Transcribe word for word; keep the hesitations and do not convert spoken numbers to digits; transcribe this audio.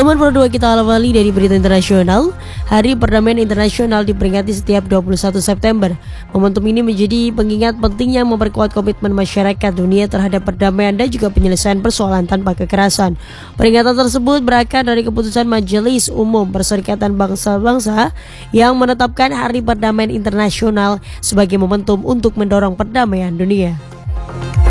Teman-teman, berdua kita awali dari berita internasional. Hari Perdamaian Internasional diperingati setiap dua puluh satu September. Momentum ini menjadi pengingat pentingnya memperkuat komitmen masyarakat dunia terhadap perdamaian dan juga penyelesaian persoalan tanpa kekerasan. Peringatan tersebut berakar dari keputusan Majelis Umum Perserikatan Bangsa-Bangsa yang menetapkan Hari Perdamaian Internasional sebagai momentum untuk mendorong perdamaian dunia.